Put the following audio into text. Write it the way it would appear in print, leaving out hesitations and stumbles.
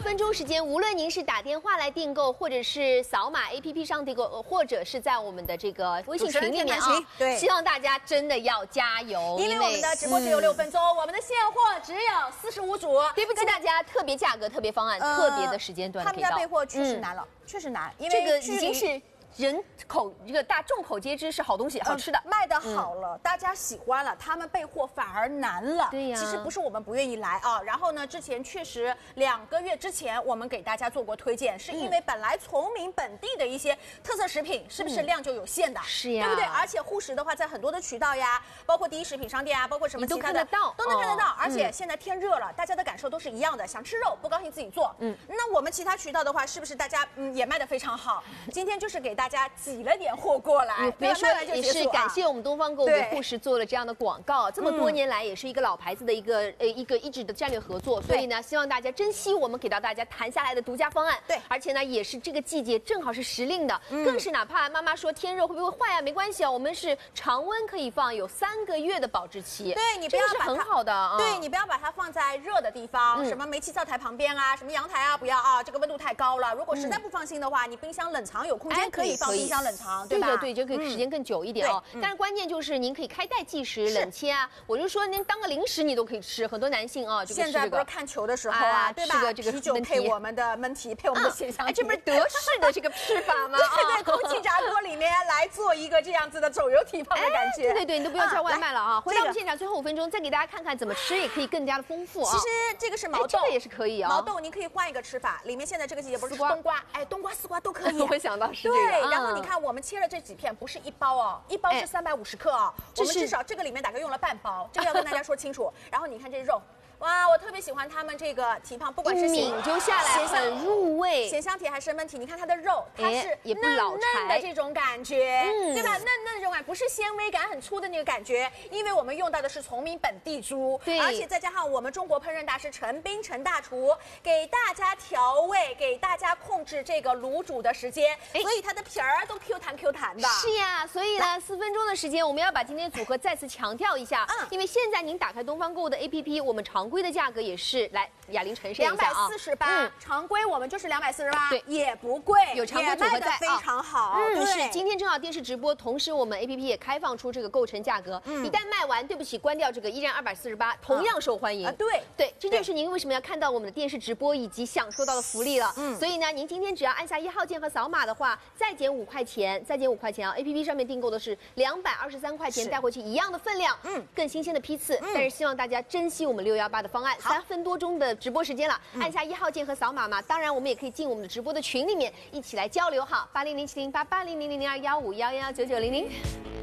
分钟时间，无论您是打电话来订购，或者是扫码 APP 上订购，或者是在我们的这个微信群里面啊， 对， 希望大家真的要加油， 因为我们的直播只有6分钟，我们的现货只有45组。 对不起大家，特别价格、特别方案、特别的时间段可以到。 他们家备货确实难了，确实难，因为这个已经是。人口这个众口皆知是好东西，好吃的， 卖的好了，大家喜欢了，他们备货反而难了。 对呀， 其实不是我们不愿意来啊。然后呢，之前确实2个月之前我们给大家做过推荐，是因为本来崇明本地的一些特色食品是不是量就有限的？ 是呀， 对不对？而且护食的话，在很多的渠道呀，包括第一食品商店啊，包括什么其他的都能看得到。而且现在天热了，大家的感受都是一样的，想吃肉不高兴自己做。那我们其他渠道的话，是不是大家也卖得非常好？今天就是给大家挤了点货过来， 别说也是感谢我们东方购给护食做了这样的广告，这么多年来也是一个老牌子的一个一直的战略合作，所以呢，希望大家珍惜我们给到大家谈下来的独家方案。 对， 而且呢，也是这个季节正好是时令的，更是哪怕妈妈说天热会不会坏啊，没关系啊，我们是常温可以放，有3个月的保质期。 对，你不要这个是很好的， 对你不要把它放在热的地方，什么煤气灶台旁边啊，什么阳台啊，不要啊，这个温度太高了。如果实在不放心的话，你冰箱冷藏有空间可以放冰箱冷藏，对吧？ 对，就可以时间更久一点哦。但是关键就是您可以开袋计时、冷切啊。我就说您当个零食你都可以吃，很多男性啊， 现在不是看球的时候啊，对吧？ 这个啤酒配我们的焖蹄，配我们的咸香蹄， 这不是德式的这个吃法吗？ 对，在空气炸锅里面来做一个这样子的走油蹄膀的感觉。 对，你都不用叫外卖了啊！回到我们现场最后5分钟，再给大家看看怎么吃也可以更加的丰富啊。 其实这个是毛豆， 这个也是可以啊。 毛豆您可以换一个吃法，里面现在这个季节不是冬瓜，冬瓜、丝瓜都可以。 我想到是这个。 对，然后你看我们切了这几片，不是1包哦，1包是350克哦，我们至少这个里面大概用了半包，这个要跟大家说清楚。然后你看这肉。哇，我特别喜欢他们这个蹄膀，不管是抿就下来很入味， 咸香蹄还是焖蹄，你看它的肉，它是也不老嫩的这种感觉，对吧？嫩的这种感觉，不是纤维感很粗的那个感觉，因为我们用到的是崇明本地猪，而且再加上我们中国烹饪大师陈斌陈大厨给大家调味，给大家控制这个卤煮的时间，所以它的皮儿都 Q 弹的。 是呀，所以呢，4分钟的时间，我们要把今天组合再次强调一下，因为现在您打开东方购物的 APP， 我们常规的价格也是来哑铃呈现一下啊 ，248，常规我们就是248， 对， 也不贵， 有常规组合在， 非常好。 是今天正好电视直播，同时我们 APP 也开放出这个购成价格，一旦卖完，对不起，关掉这个依然248，同样受欢迎。对，这就是您为什么要看到我们的电视直播以及享受到的福利了。所以呢，您今天只要按下1号键和扫码的话，再减5块钱，再减5块钱啊 ！APP 上面订购的是223块钱，带回去一样的分量，更新鲜的批次。但是希望大家珍惜我们618的方案。3分多钟的直播时间了，按下1号键和扫码嘛。当然，我们也可以进我们的直播的群里面一起来交流哈，80070880000215119900。